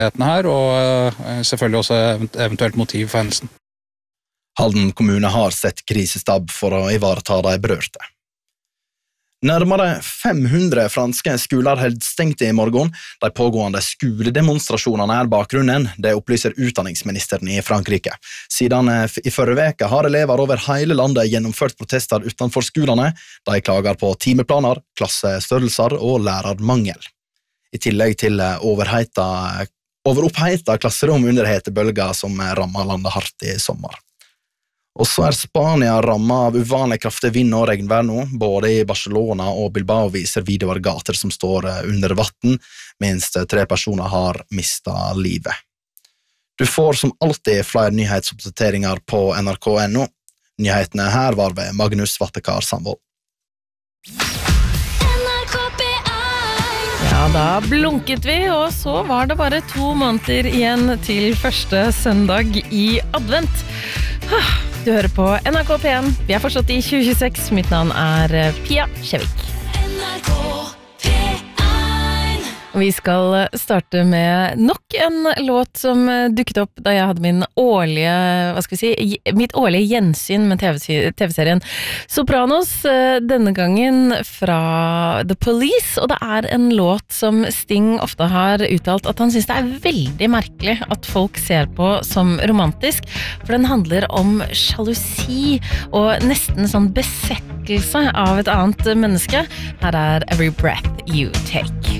her, og selvfølgelig også eventuelt motiv for hendelsen. Halden kommune har sett krisestab for å ivareta de berørte. Nærmere 500 franske skoler held stengt i morgen. De pågående skoledemonstrasjonene er bakgrunnen, det opplyser utdanningsministeren i Frankrike. Siden i forrige veke har elever over hele landet gjennomført protester utenfor skolene. De klager på timeplaner, klassestørrelser og lærermangel. I tillegg til overoppheita klasserom under hetebølger som rammer landet hardt i sommer. Og så Spania rammet av uvanlig kraftig vind og regnvær nå. Både i Barcelona og Bilbao viser videoer gater som står under vatten. Minst 3 personer har mistet livet. Du får som alltid flere nyhetsoppdateringer på NRK.no. Nyhetene her var ved Magnus Vattekar Sandvold. Ja, da blunket vi, og så var det bare 2 måneder igjen til første søndag i advent. Du hører på NRK P1. Vi er fortsatt i 2026. Mitt navn er Pia Kjevik. Vi skal starte med nok en låt som dukket opp da jeg hadde mitt årlige gjensyn med TV-serien Sopranos, denne gangen fra The Police, og det er en låt som Sting ofte har uttalt at han synes det er veldig merkelig at folk ser på som romantisk, for den handler om sjalusi og nesten sånn besettelse av et annet menneske. Her er Every Breath You Take.